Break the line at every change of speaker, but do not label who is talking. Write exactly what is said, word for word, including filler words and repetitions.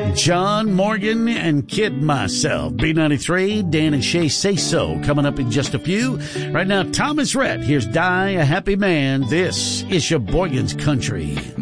John Morgan and Kid Myself. B ninety-three, Dan and Shay Say So coming up in just a few. Right now, Thomas Rhett. Here's Die a Happy Man. This is Sheboygan's Country.